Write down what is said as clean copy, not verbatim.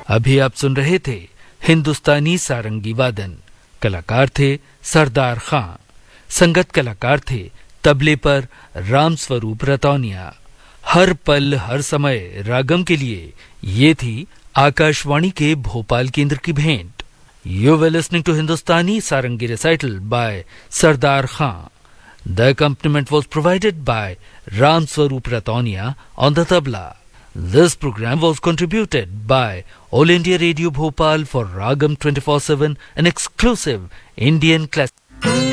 अभी आप सुन रहे थे हिंदुस्तानी सारंगी वादन। कलाकार थे सरदार खां। संगत कलाकार थे तबले पर राम स्वरूप रतौनिया। हर पल हर समय रागम के लिए ये थी आकाशवाणी के भोपाल केंद्र की भेंट। You were listening to Hindustani sarangi recital bye Sardar Khan. The accompaniment was provided by Ram Swaroop Ratonia on the tabla. This program was contributed by All India Radio Bhopal for Ragam 24/7, an exclusive Indian classic.